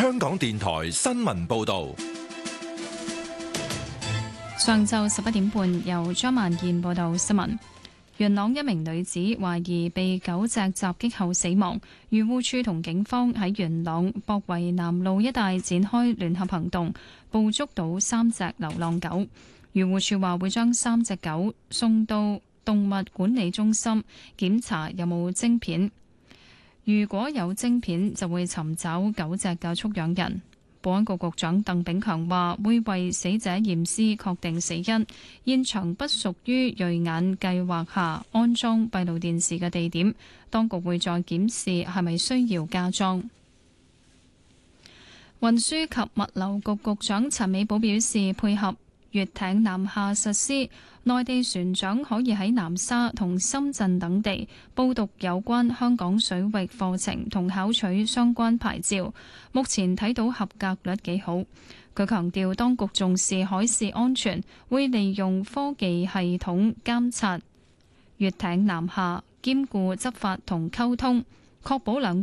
香港電台新聞報道。 上晝11點半，由張萬燕報道新聞。元朗一名女子懷疑被狗隻襲擊後死亡，漁護署同警方喺元朗博圍南路一帶展開聯合行動，捕捉到3隻流浪狗。漁護署話會將3隻狗送到動物管理中心檢查有冇晶片，如果有晶片就會尋找狗隻嘅畜養人。保安局局長鄧炳強話會為死者驗屍確定死因，現場不屬於銳眼計劃下安裝閉路電視嘅地點，當局會再檢視係咪需要加裝。運輸及物流局局長陳美寶表示，配合粵艇南下實施，內地船長可以喺南沙同深圳等地報讀有關香港水域課程同考取相關牌照，目前睇到合格率幾好。佢強調當局重視海事安全，會利用科技系統監察粵艇南下，兼顧執法同溝通，確保兩